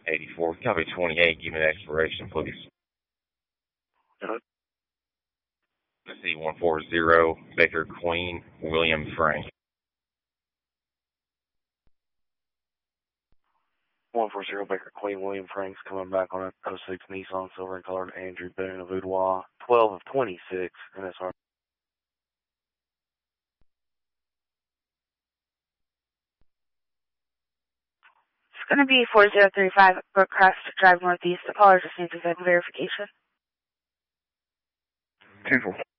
84. Copy 28. Give me the expiration, please. Let's see, 140 Baker Queen, William Frank. 140 Baker Queen, William Frank's coming back on a 06 Nissan Silver and Colored Andrew Boone of Outaouais, 12 of 26, NSR. It's going to be 4035 Brookcrest Drive Northeast. The caller just needs a verification. 10-4.